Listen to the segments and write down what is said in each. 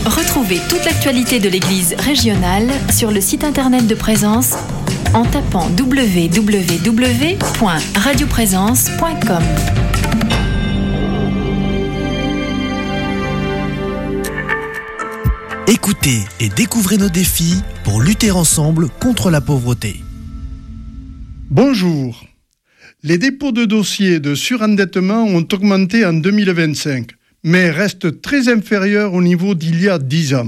Retrouvez toute l'actualité de l'Église régionale sur le site internet de Présence en tapant www.radioprésence.com. Écoutez et découvrez nos défis pour lutter ensemble contre la pauvreté. Bonjour. Les dépôts de dossiers de surendettement ont augmenté en 2025, mais restent très inférieurs au niveau d'il y a 10 ans.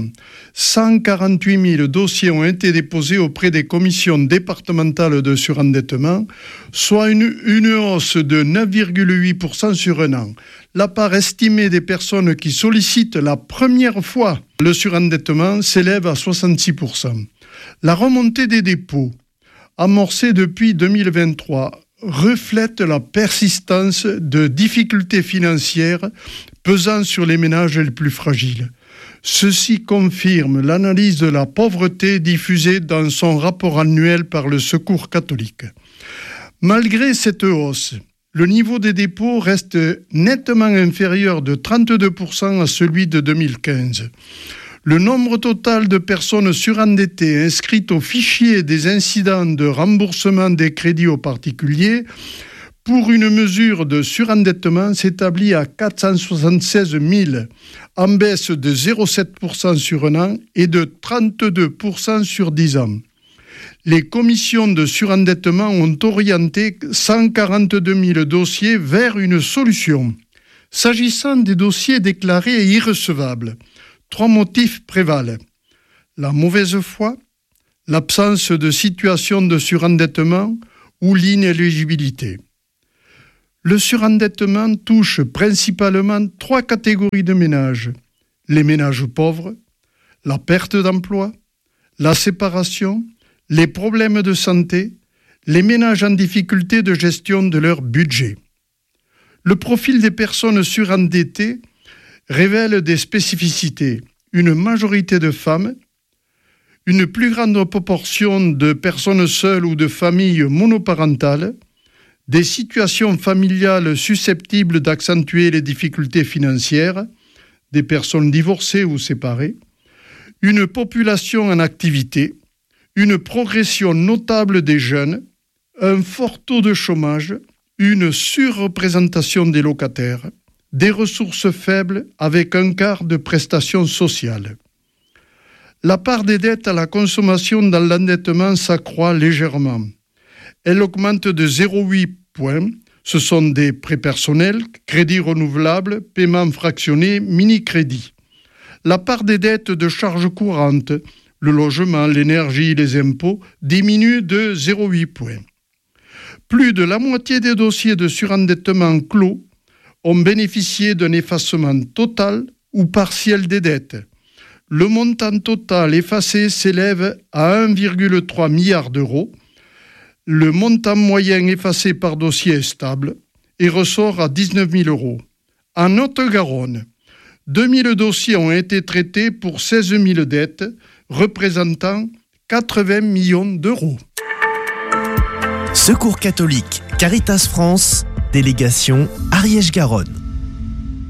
148 000 dossiers ont été déposés auprès des commissions départementales de surendettement, soit une hausse de 9,8% sur un an. La part estimée des personnes qui sollicitent la première fois le surendettement s'élève à 66%. La remontée des dépôts, amorcée depuis 2023, reflète la persistance de difficultés financières pesant sur les ménages les plus fragiles. Ceci confirme l'analyse de la pauvreté diffusée dans son rapport annuel par le Secours catholique. Malgré cette hausse, le niveau des dépôts reste nettement inférieur de 32% à celui de 2015. Le nombre total de personnes surendettées inscrites au fichier des incidents de remboursement des crédits aux particuliers pour une mesure de surendettement s'établit à 476 000, en baisse de 0,7% sur un an et de 32% sur 10 ans. Les commissions de surendettement ont orienté 142 000 dossiers vers une solution. S'agissant des dossiers déclarés irrecevables, 3 motifs prévalent. La mauvaise foi, l'absence de situation de surendettement ou l'inéligibilité. Le surendettement touche principalement 3 catégories de ménages. Les ménages pauvres, la perte d'emploi, la séparation, les problèmes de santé, les ménages en difficulté de gestion de leur budget. Le profil des personnes surendettées révèle des spécificités, une majorité de femmes, une plus grande proportion de personnes seules ou de familles monoparentales, des situations familiales susceptibles d'accentuer les difficultés financières, des personnes divorcées ou séparées, une population en activité, une progression notable des jeunes, un fort taux de chômage, une surreprésentation des locataires, des ressources faibles avec un quart de prestations sociales. La part des dettes à la consommation dans l'endettement s'accroît légèrement. Elle augmente de 0,8 points. Ce sont des prêts personnels, crédits renouvelables, paiements fractionnés, mini-crédits. La part des dettes de charges courantes, le logement, l'énergie, les impôts, diminue de 0,8 points. Plus de la moitié des dossiers de surendettement clos ont bénéficié d'un effacement total ou partiel des dettes. Le montant total effacé s'élève à 1,3 milliard d'euros. Le montant moyen effacé par dossier est stable et ressort à 19 000 euros. En Haute-Garonne, 2 000 dossiers ont été traités pour 16 000 dettes, représentant 80 millions d'euros. Secours catholique, Caritas France, délégation Ariège-Garonne.